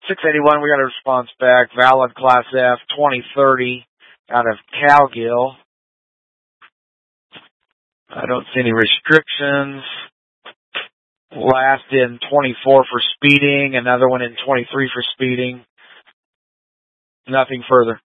681, we got a response back. Valid Class F 2030 out of Cowgill. I don't see any restrictions. Last in 24 for speeding, another one in 23 for speeding. Nothing further.